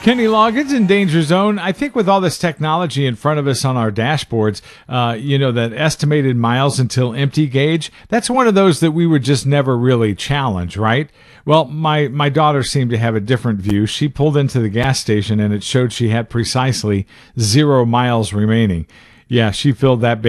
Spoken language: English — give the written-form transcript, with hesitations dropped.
Kenny Loggins in Danger Zone. I think with all this technology in front of us on our dashboards, that estimated miles until empty gauge, that's one of those that we would just never really challenge, right? Well, my daughter seemed to have a different view. She pulled into the gas station and it showed she had precisely 0 miles remaining. Yeah, she filled that